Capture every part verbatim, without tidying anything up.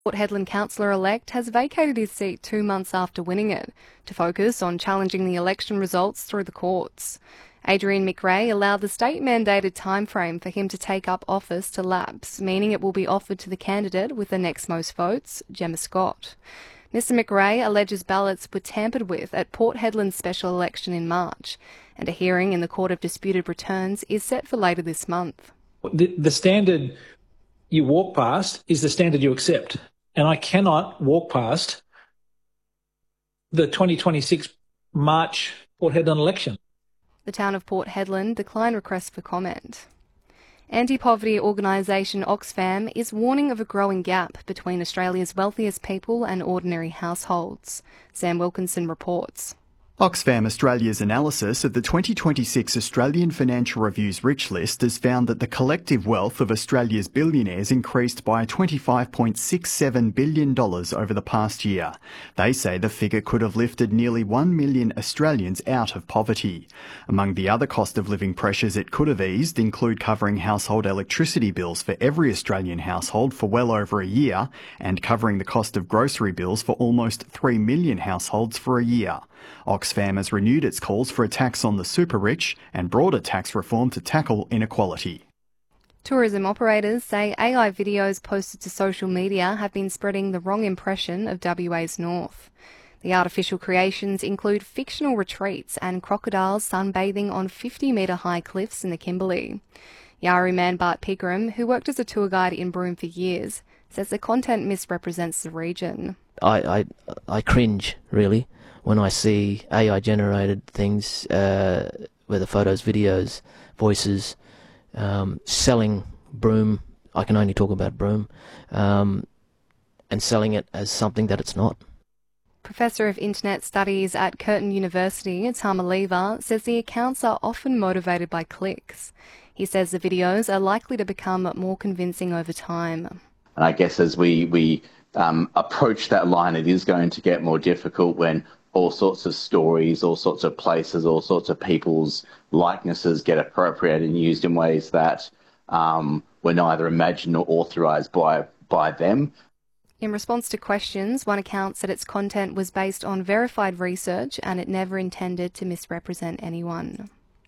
Port Hedland councillor-elect has vacated his seat two months after winning it, to focus on challenging the election results through the courts. Adrian McRae allowed the state-mandated timeframe for him to take up office to lapse, meaning it will be offered to the candidate with the next most votes, Gemma Scott. Mister McRae alleges ballots were tampered with at Port Hedland's special election in March, and a hearing in the Court of Disputed Returns is set for later this month. The, the standard you walk past is the standard you accept. And I cannot walk past the twenty twenty-six March Port Hedland election. The town of Port Hedland declined requests for comment. Anti-poverty organisation Oxfam is warning of a growing gap between Australia's wealthiest people and ordinary households. Sam Wilkinson reports. Oxfam Australia's analysis of the twenty twenty-six Australian Financial Review's Rich List has found that the collective wealth of Australia's billionaires increased by twenty-five point six seven billion dollars over the past year. They say the figure could have lifted nearly one million Australians out of poverty. Among the other cost of living pressures it could have eased include covering household electricity bills for every Australian household for well over a year and covering the cost of grocery bills for almost three million households for a year. Oxfam has renewed its calls for a tax on the super-rich and broader tax reform to tackle inequality. Tourism operators say A I videos posted to social media have been spreading the wrong impression of W A's north. The artificial creations include fictional retreats and crocodiles sunbathing on fifty metre high cliffs in the Kimberley. Yari man Bart Pigram, who worked as a tour guide in Broome for years, says the content misrepresents the region. I, I, I cringe, really, when I see A I-generated things, uh, whether photos, videos, voices, um, selling Broome, I can only talk about Broome, um, and selling it as something that it's not. Professor of Internet Studies at Curtin University, Tama Lever, says the accounts are often motivated by clicks. He says the videos are likely to become more convincing over time. And I guess as we, we um, approach that line, it is going to get more difficult when all sorts of stories, all sorts of places, all sorts of people's likenesses get appropriated and used in ways that um, were neither imagined nor authorised by, by them. In response to questions, one account said its content was based on verified research and it never intended to misrepresent anyone.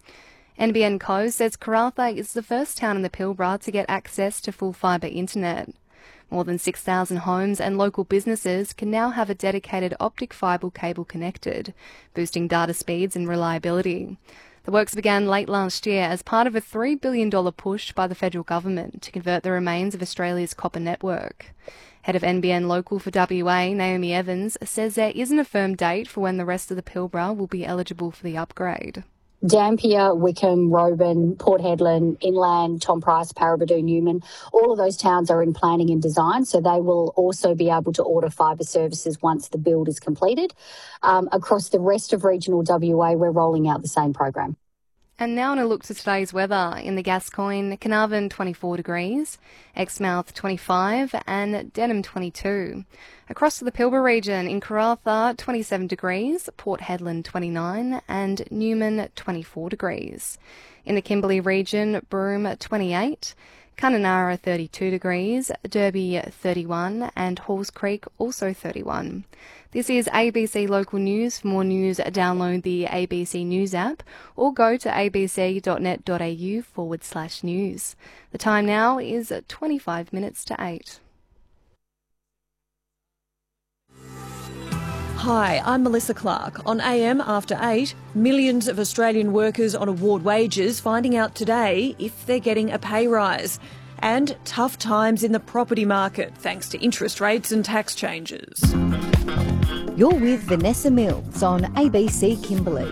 N B N Co says Karratha is the first town in the Pilbara to get access to full fibre internet. More than six thousand homes and local businesses can now have a dedicated optic fibre cable connected, boosting data speeds and reliability. The works began late last year as part of a three billion dollars push by the federal government to convert the remains of Australia's copper network. Head of N B N Local for W A, Naomi Evans, says there isn't a firm date for when the rest of the Pilbara will be eligible for the upgrade. Dampier, Wickham, Roban, Port Hedland, Inland, Tom Price, Paraburdoo, Newman, all of those towns are in planning and design, so they will also be able to order fibre services once the build is completed. Um, across the rest of regional W A, we're rolling out the same program. And now on a look to today's weather. In the Gascoyne, Carnarvon twenty-four degrees, Exmouth twenty-five and Denham twenty-two. Across to the Pilbara region, in Karratha twenty-seven degrees, Port Hedland twenty-nine and Newman twenty-four degrees. In the Kimberley region, Broome twenty-eight, Kununurra thirty-two degrees, Derby thirty-one and Halls Creek also thirty-one. This is A B C Local News. For more news, download the A B C News app or go to abc.net.au forward slash news. The time now is twenty-five minutes to eight. Hi, I'm Melissa Clark. On A M After eight, millions of Australian workers on award wages finding out today if they're getting a pay rise. And tough times in the property market thanks to interest rates and tax changes. You're with Vanessa Mills on A B C Kimberley.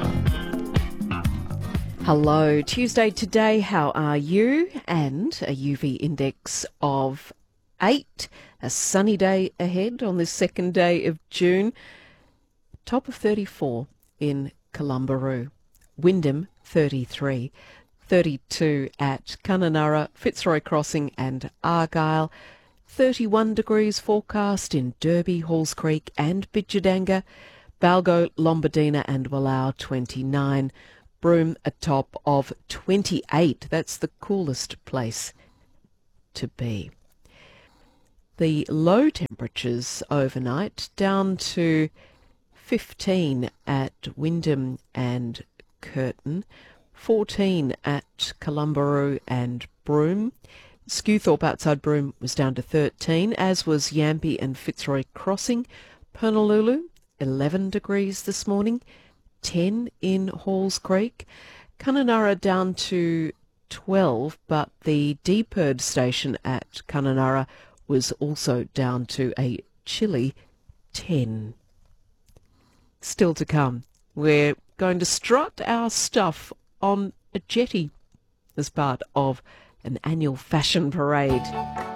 Hello, Tuesday today, how are you? And a U V index of eight, a sunny day ahead on the second day of June. Top of thirty-four in Columbaroo. Wyndham, thirty-three. thirty-two at Kununurra, Fitzroy Crossing and Argyle. thirty-one degrees forecast in Derby, Halls Creek and Bidjadanga. Balgo, Lombardina and Wallau, twenty-nine. Broome, a top of twenty-eight. That's the coolest place to be. The low temperatures overnight down to fifteen at Wyndham and Curtin, fourteen at Columbaroo and Broome. Skewthorpe outside Broome was down to thirteen, as was Yampi and Fitzroy Crossing. Pernalulu, eleven degrees this morning, ten in Halls Creek. Kununurra down to twelve, but the Deeperd station at Kununurra was also down to a chilly ten. Still to come, we're going to strut our stuff on a jetty as part of an annual fashion parade.